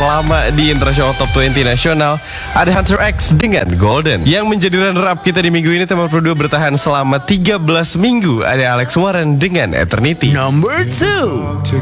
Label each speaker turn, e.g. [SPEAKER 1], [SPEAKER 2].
[SPEAKER 1] terlama di International Top 20 Nasional. Ada Hunter X dengan Golden. Yang menjadi runner-up kita di minggu ini, Tema Pro 2 bertahan selama 13 minggu. Ada Alex Warren dengan Eternity.
[SPEAKER 2] Number 2.